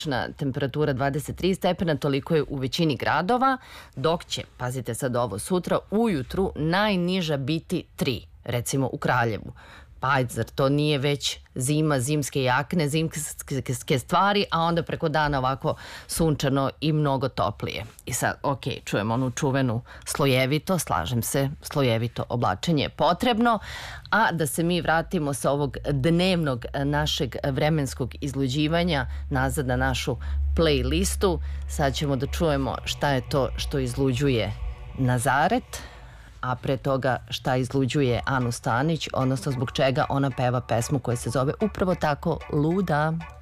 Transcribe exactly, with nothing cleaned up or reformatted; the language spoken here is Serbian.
temperatura dvadeset tri stepena, toliko je u većini gradova, dok će, pazite sad ovo, sutra ujutru najniža biti tri, recimo u Kraljevu. Pa ajde, zar to nije već zima, zimske jakne, zimske stvari, a onda preko dana ovako sunčano i mnogo toplije. I sad, ok, čujemo onu čuvenu slojevito, slažem se, slojevito oblačenje je potrebno, a da se mi vratimo sa ovog dnevnog našeg vremenskog izluđivanja nazad na našu playlistu. Sad ćemo da čujemo šta je to što izluđuje Nazaret, a pre toga šta izluđuje Anu Stanić, odnosno zbog čega ona peva pesmu koja se zove upravo tako Luda.